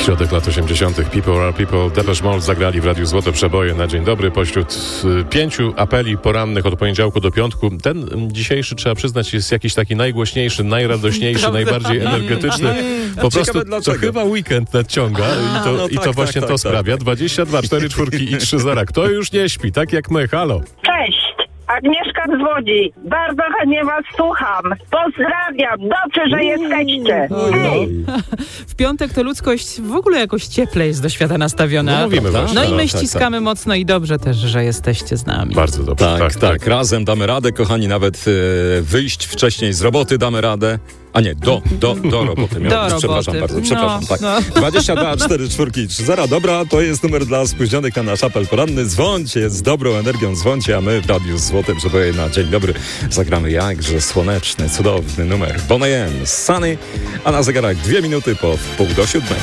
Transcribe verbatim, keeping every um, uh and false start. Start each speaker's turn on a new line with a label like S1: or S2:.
S1: Środek lat osiemdziesiątych. People are people. Depeche Mode zagrali w Radiu Złote Przeboje na dzień dobry pośród y, pięciu apeli porannych od poniedziałku do piątku. Ten dzisiejszy, trzeba przyznać, jest jakiś taki najgłośniejszy, najradośniejszy, najbardziej energetyczny. Po prostu to chyba weekend nadciąga i to,
S2: no
S1: i to
S2: tak,
S1: właśnie
S2: tak,
S1: to
S2: tak,
S1: sprawia. dwadzieścia dwa, cztery czwórki i trzy zera. Kto już nie śpi? Tak jak my. Halo.
S3: Cześć, Agnieszka z Łodzi. Bardzo chętnie was słucham. Pozdrawiam, dobrze, że jesteście. Hej.
S4: W piątek to ludzkość w ogóle jakoś cieplej jest do świata nastawiona.
S1: No mówimy właśnie.
S4: No i
S1: No,
S4: my
S2: tak,
S4: ściskamy
S2: tak.
S4: mocno i dobrze też, że jesteście z nami.
S1: Bardzo dobrze.
S2: Tak, tak, tak. Razem damy radę, kochani, nawet e, wyjść wcześniej z roboty damy radę. A nie, do, do, do roboty. Miałem
S4: Do
S2: być, przepraszam
S4: roboty.
S2: bardzo, przepraszam.
S4: No,
S2: tak.
S4: no.
S2: dwadzieścia dwa, cztery czwórki, trzy zera. Dobra, to jest numer dla spóźnionych na nasz apel poranny. Dzwońcie, z dobrą energią dzwońcie, a my w Radiu Złote Przeboje na dzień dobry zagramy jakże słoneczny, cudowny numer Bonnie M, Sunny, a na zegarach dwie minuty po wpół do siódmej.